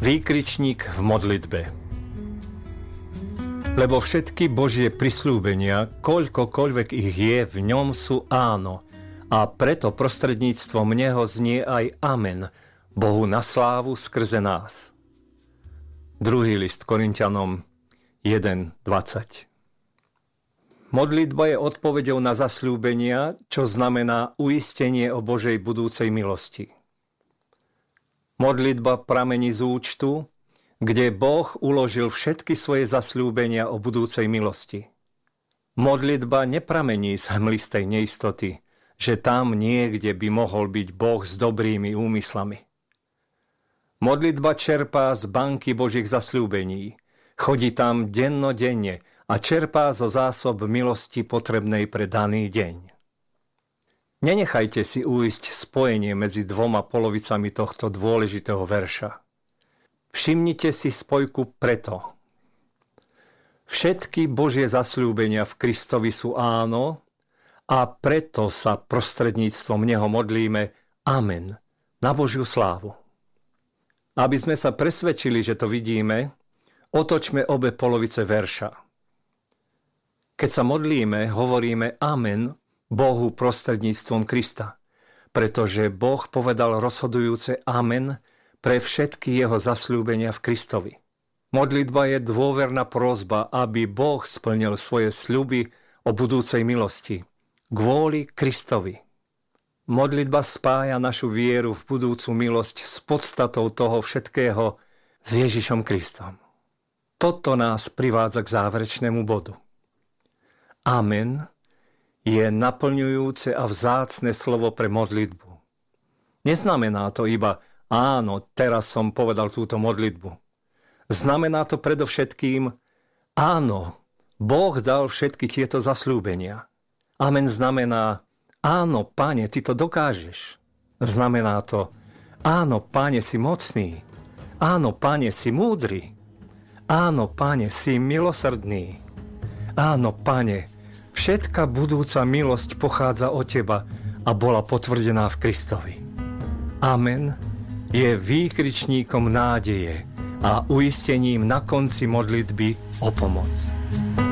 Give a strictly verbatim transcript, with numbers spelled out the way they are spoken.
Výkričník v modlitbe. Lebo všetky Božie prisľúbenia, koľkokoľvek ich je, v ňom sú áno. A preto prostredníctvom neho znie aj amen, Bohu na slávu skrze nás. Druhý list Korinťanom jeden dvadsať. Modlitba je odpoveďou na zasľúbenia, čo znamená uistenie o Božej budúcej milosti. Modlitba pramení z účtu, kde Boh uložil všetky svoje zasľúbenia o budúcej milosti. Modlitba nepramení z hmlistej neistoty, že tam niekde by mohol byť Boh s dobrými úmyslami. Modlitba čerpá z banky Božích zasľúbení, chodí tam dennodenne a čerpá zo zásob milosti potrebnej pre daný deň. Nenechajte si uísť spojenie medzi dvoma polovicami tohto dôležitého verša. Všimnite si spojku preto. Všetky Božie zasľúbenia v Kristovi sú áno a preto sa prostredníctvom neho modlíme amen na Božiu slávu. Aby sme sa presvedčili, že to vidíme, otočme obe polovice verša. Keď sa modlíme, hovoríme amen Bohu prostredníctvom Krista, pretože Boh povedal rozhodujúce amen pre všetky jeho zasľúbenia v Kristovi. Modlitba je dôverná prosba, aby Boh splnil svoje sľuby o budúcej milosti kvôli Kristovi. Modlitba spája našu vieru v budúcu milosť s podstatou toho všetkého s Ježišom Kristom. Toto nás privádza k záverečnému bodu. Amen je naplňujúce a vzácne slovo pre modlitbu. Neznamená to iba áno, teraz som povedal túto modlitbu. Znamená to predovšetkým áno, Boh dal všetky tieto zasľúbenia. Amen znamená áno, Pane, ty to dokážeš. Znamená to áno, Pane, si mocný. Áno, Pane, si múdry. Áno, Pane, si milosrdný. Áno, Pane, všetká budúca milosť pochádza od Teba a bola potvrdená v Kristovi. Amen je výkričníkom nádeje a uistením na konci modlitby o pomoc.